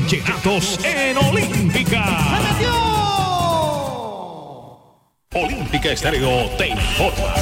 Vallenatos en Olímpica. ¡Se metió! Olímpica Estéreo te informa.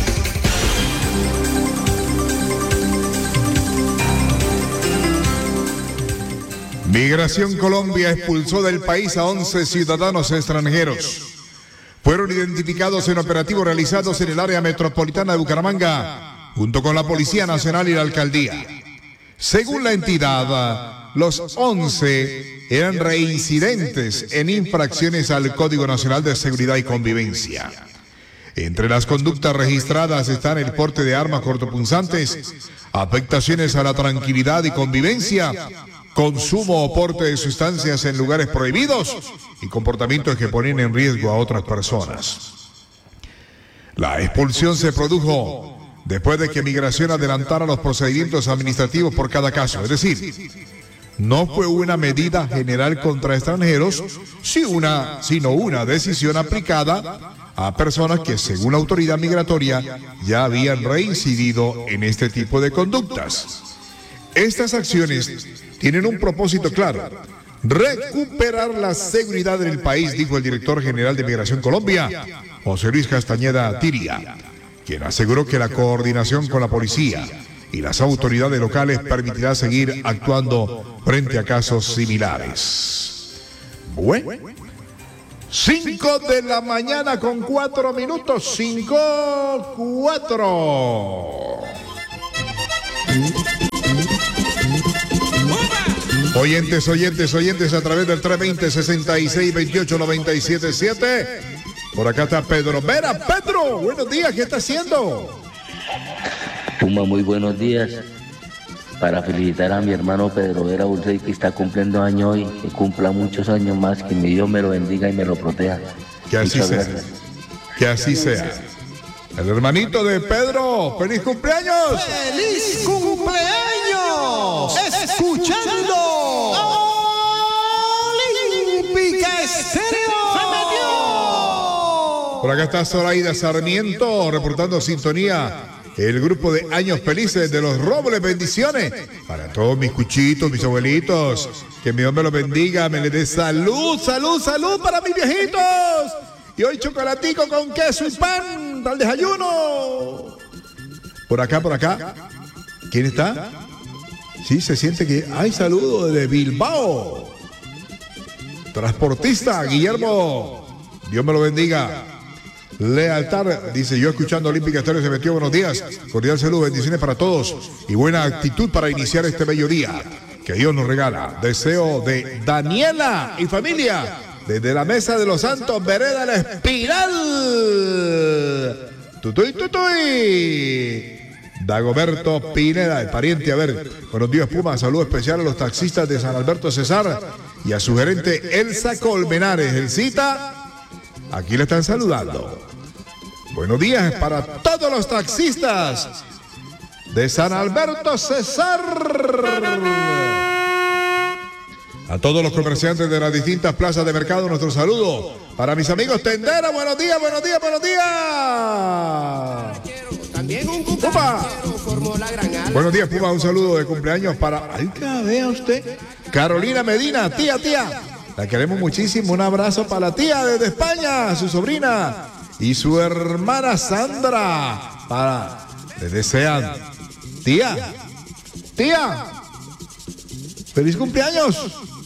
Migración Colombia expulsó del país a 11 ciudadanos extranjeros. Fueron identificados en operativos realizados en el área metropolitana de Bucaramanga, junto con la Policía Nacional y la Alcaldía. Según la entidad, los 11 eran reincidentes en infracciones al Código Nacional de Seguridad y Convivencia. Entre las conductas registradas están el porte de armas cortopunzantes, afectaciones a la tranquilidad y convivencia, consumo o porte de sustancias en lugares prohibidos y comportamientos que ponen en riesgo a otras personas. La expulsión se produjo después de que Migración adelantara los procedimientos administrativos por cada caso. Es decir, no fue una medida general contra extranjeros, sino una decisión aplicada a personas que, según la autoridad migratoria, ya habían reincidido en este tipo de conductas. Estas acciones tienen un propósito claro: recuperar la seguridad en el país, dijo el director general de Migración Colombia, José Luis Castañeda Tiria, quien aseguró que la coordinación con la policía y las autoridades locales permitirá seguir actuando frente a casos similares. Bueno, 5 de la mañana con 4 minutos, 5:04. Oyentes a través del 320-6628-977. Por acá está Pedro Vera. Pedro, buenos días, ¿qué está haciendo? Puma, muy buenos días. Para felicitar a mi hermano Pedro Vera Ulcey, que está cumpliendo año hoy, que cumpla muchos años más, que mi Dios me lo bendiga y me lo proteja. Que así Muchas sea. gracias. Que así sea. El hermanito de Pedro, ¡feliz cumpleaños! ¡Feliz cumpleaños! Escuchando Olímpica Estéreo. ¡Se metió! Por acá está Zoraida Sarmiento, reportando sintonía. El grupo de Años Felices de los Robles, bendiciones para todos mis cuchitos, mis abuelitos. Que mi Dios me los bendiga, me les dé salud, salud, salud para mis viejitos. Y hoy chocolatico con queso y pan al desayuno. Por acá. ¿Quién está? Sí, se siente que hay saludos de Bilbao. Transportista, Guillermo. Dios me lo bendiga. Lealtad, dice: yo escuchando Olímpica Estéreo se metió. Buenos días, cordial saludo, bendiciones para todos y buena actitud para iniciar este bello día que Dios nos regala. Deseo de Daniela y familia desde la Mesa de los Santos, Vereda La Espiral. Tutuy. Dagoberto Pineda, el pariente. A ver, buenos días, Puma. Saludo especial a los taxistas de San Alberto Cesar y a su gerente Elsa Colmenares. Elcita, aquí le están saludando. Buenos días para todos los taxistas de San Alberto Cesar. A todos los comerciantes de las distintas plazas de mercado, nuestro saludo. Para mis amigos tenderos, buenos días. También un Puma. formó la gran ala. Buenos días, Puma. Un saludo de cumpleaños para... ¡Ay, que vea usted! Carolina Medina, tía. La queremos muchísimo. Un abrazo para la tía desde España, su sobrina y su hermana Sandra. Les desean, tía, ¡feliz cumpleaños!